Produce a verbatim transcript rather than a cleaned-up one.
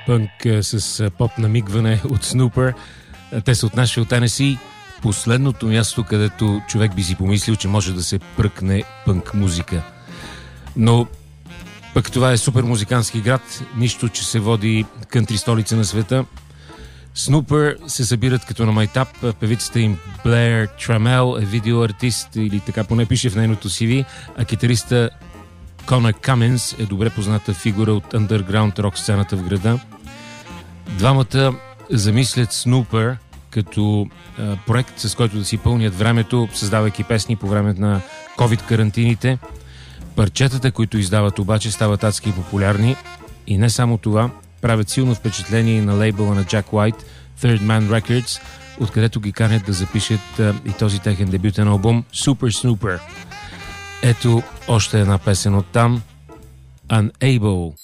пънк с поп намигване от Snoopr. Те са от нашия от Ен Ес И. Последното място, където човек би си помислил, че може да се пръкне пънк музика. Но пък това е супер музикантски град, нищо, че се води кънтри столица на света. Snoopr се събират като на майтап. Певицата им Blair Trammell е видеоартист, или така поне пише в нейното си ви, а китариста Конър Каменс е добре позната фигура от underground рок сцената в града. Двамата замислят Snoopr като а, проект, с който да си пълнят времето, създавайки песни по време на ковид-карантините. Парчетата, които издават обаче, стават адски популярни и не само това, правят силно впечатление на лейбъла на Jack White, Third Man Records, откъдето ги канят да запишат а, и този техен дебютен албум Super Snoopr. Ето още една песен от там, Unable.